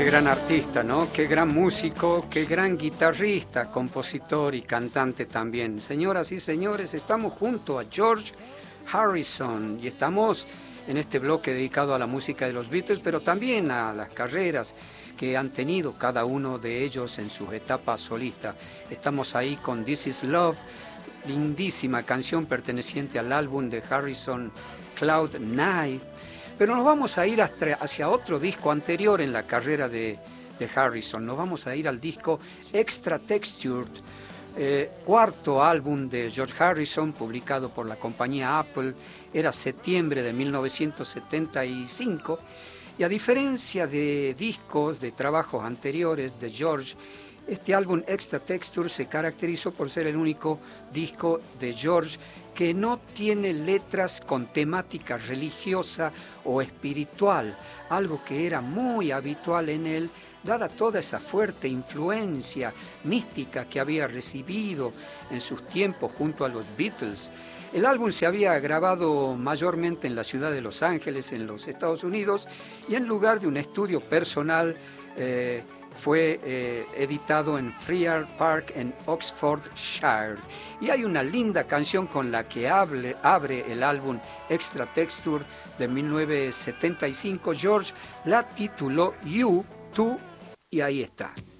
Qué gran artista, ¿no? Qué gran músico, qué gran guitarrista, compositor y cantante también. Señoras y señores, estamos junto a George Harrison y estamos en este bloque dedicado a la música de los Beatles, pero también a las carreras que han tenido cada uno de ellos en sus etapas solistas. Estamos ahí con This Is Love, lindísima canción perteneciente al álbum de Harrison, Cloud Night. Pero nos vamos a ir hacia otro disco anterior en la carrera de Harrison. Nos vamos a ir al disco Extra Textured, cuarto álbum de George Harrison, publicado por la compañía Apple. Era septiembre de 1975. Y a diferencia de discos, de trabajos anteriores de George, este álbum Extra Texture se caracterizó por ser el único disco de George que no tiene letras con temática religiosa o espiritual, algo que era muy habitual en él, dada toda esa fuerte influencia mística que había recibido en sus tiempos junto a los Beatles. El álbum se había grabado mayormente en la ciudad de Los Ángeles, en los Estados Unidos, y en lugar de un estudio personal, fue editado en Friar Park en Oxfordshire. Y hay una linda canción con la que abre el álbum Extra Texture de 1975. George la tituló You, Tú, y ahí está.